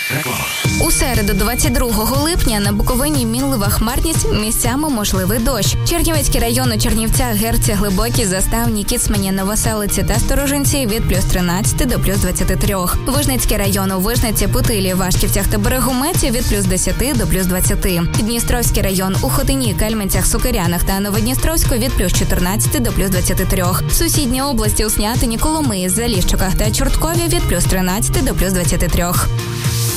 У середу, 22 липня, на Буковині мінлива хмарність, місцями можливий дощ. Чернівецький район у Чернівцях, Герці, Глибокі, Заставні, Кіцмані, Новоселиці та Сторожинці від плюс 13 до плюс 23. Вижницький район у Вижниці, Путилі, Вашківцях та Берегометі від плюс 10 до плюс 20. Дністровський район у Хотині, Кельменцях, Сукирянах та Новодністровську від плюс 14 до плюс 23. Сусідні області у Снятині, Коломиї, Заліщиках та Чорткові від плюс 13 до плюс 23.